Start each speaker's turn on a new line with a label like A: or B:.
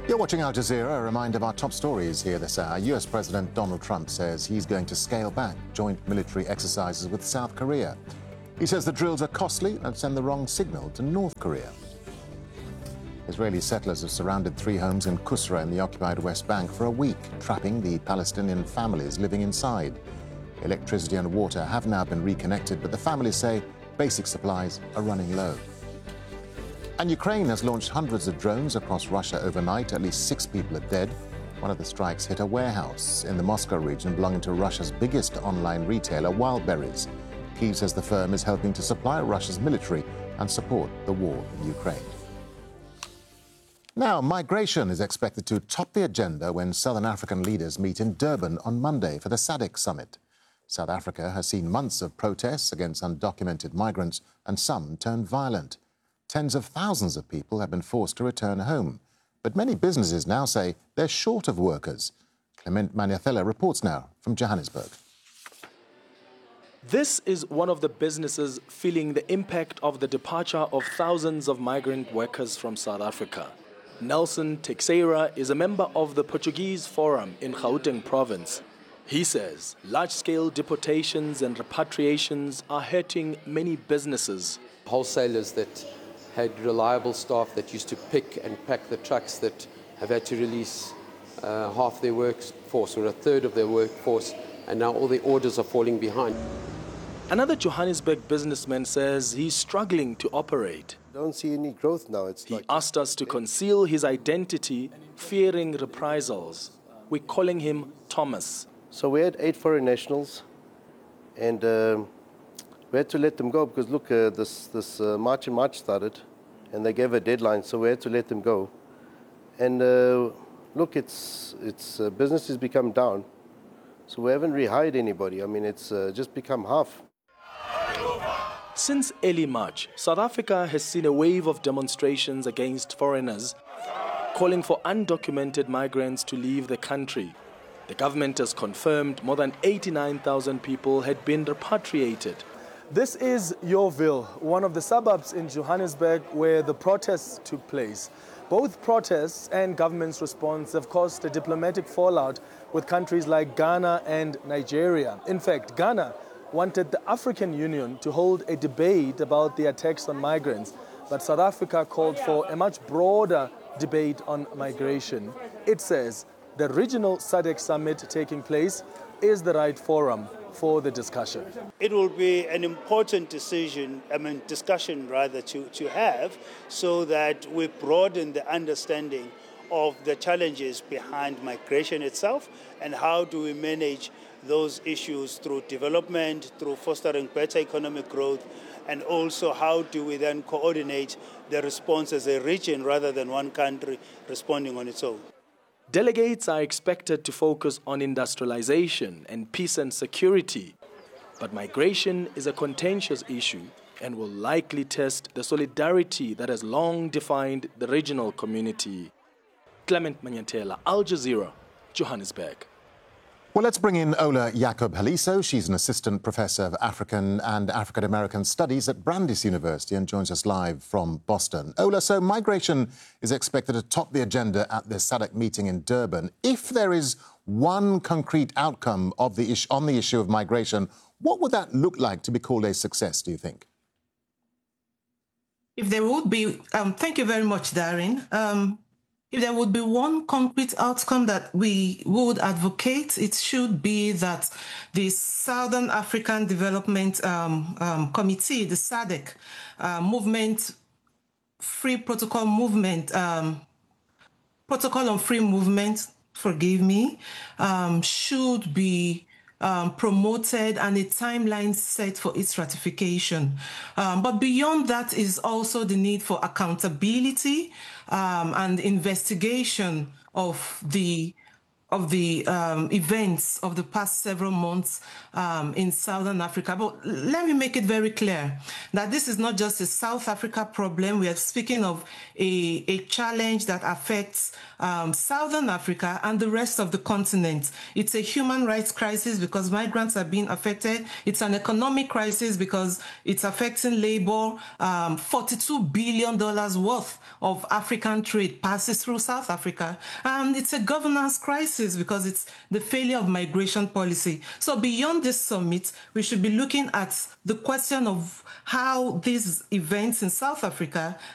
A: You're watching Al Jazeera. A reminder of our top stories here this hour. US President Donald Trump says he's going to scale back joint military exercises with South Korea. He says the drills are costly and send the wrong signal to North Korea. Israeli settlers have surrounded 3 homes in Kusra in the occupied West Bank for a week, trapping the Palestinian families living inside. Electricity and water have now been reconnected, but the families say basic supplies are running low. And Ukraine has launched hundreds of drones across Russia overnight. At least 6 people are dead. One of the strikes hit a warehouse in the Moscow region belonging to Russia's biggest online retailer, Wildberries. Kyiv says the firm is helping to supply Russia's military and support the war in Ukraine. Now, migration is expected to top the agenda when Southern African leaders meet in Durban on Monday for the SADC summit. South Africa has seen months of protests against undocumented migrants, and some turned violent. Tens of thousands of people have been forced to return home. But many businesses now say they're short of workers. Clement Maniathela reports now from Johannesburg.
B: This is one of the businesses feeling the impact of the departure of thousands of migrant workers from South Africa. Nelson Teixeira is a member of the Portuguese Forum in Gauteng province. He says large-scale deportations and repatriations are hurting many businesses.
C: Wholesalers that had reliable staff that used to pick and pack the trucks that have had to release half their workforce or a third of their workforce, and now all the orders are falling behind.
B: Another Johannesburg businessman says he's struggling to operate.
D: Don't see any growth now.
B: He asked us to conceal his identity, fearing reprisals. We're calling him Thomas.
D: So we had 8 foreign nationals, and we had to let them go because, look, this March in March started, and they gave a deadline, so we had to let them go. And look, it's business has become down, so we haven't rehired anybody. I mean, it's just become half.
B: Since early March, South Africa has seen a wave of demonstrations against foreigners, calling for undocumented migrants to leave the country. The government has confirmed more than 89,000 people had been repatriated. This is Yeoville, one of the suburbs in Johannesburg where the protests took place. Both protests and government's response have caused a diplomatic fallout with countries like Ghana and Nigeria. In fact, Ghana wanted the African Union to hold a debate about the attacks on migrants, but South Africa called for a much broader debate on migration. It says the regional SADC summit taking place is the right forum for the discussion.
E: It will be an important discussion to have, so that we broaden the understanding of the challenges behind migration itself and how do we manage those issues through development, through fostering better economic growth, and also how do we then coordinate the response as a region rather than one country responding on its own.
B: Delegates are expected to focus on industrialization and peace and security, but migration is a contentious issue and will likely test the solidarity that has long defined the regional community. Clement Maniathela, Al Jazeera, Johannesburg.
A: Well, let's bring in Ola Jacob Haliso. She's an assistant professor of African and African American studies at Brandeis University and joins us live from Boston. Ola, so migration is expected to top the agenda at the SADC meeting in Durban. If there is one concrete outcome of on the issue of migration, what would that look like to be called a success, do you think?
F: If there would be, thank you very much, Darren. If there would be one concrete outcome that we would advocate, it should be that the Southern African Development Committee, the SADC movement, free protocol movement, protocol on free movement, forgive me, should be promoted and a timeline set for its ratification. But beyond that is also the need for accountability and investigation of the events of the past several months in Southern Africa. But let me make it very clear that this is not just a South Africa problem. We are speaking of a challenge that affects Southern Africa and the rest of the continent. It's a human rights crisis because migrants are being affected. It's an economic crisis because it's affecting labor. $42 billion worth of African trade passes through South Africa. And it's a governance crisis because it's the failure of migration policy. So beyond this summit, we should be looking at the question of how these events in South Africa